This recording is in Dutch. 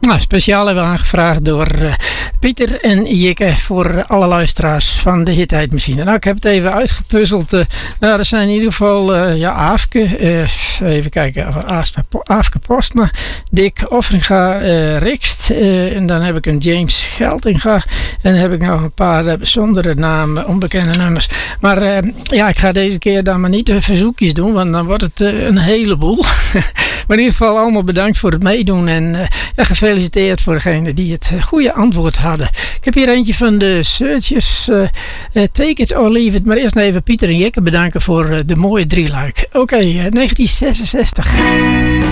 Nou, speciaal hebben we aangevraagd door Pieter en Jikke voor alle luisteraars van de Hittijdmachine. Nou, ik heb het even uitgepuzzeld. Nou, er zijn in ieder geval Aafke, even kijken, Aafke Postma, Dick Offringa, Rikst, en dan heb ik een James Geltinga en dan heb ik nog een paar bijzondere namen, onbekende nummers. Maar ik ga deze keer dan maar niet de verzoekjes doen, want dan wordt het een heleboel. Maar in ieder geval allemaal bedankt voor het meedoen en gefeliciteerd voor degenen die het goede antwoord hadden. Ik heb hier eentje van de Searchers, Take It or Leave It. Maar eerst even Pieter en Jikke bedanken voor de mooie drieluik. Oké, 1966.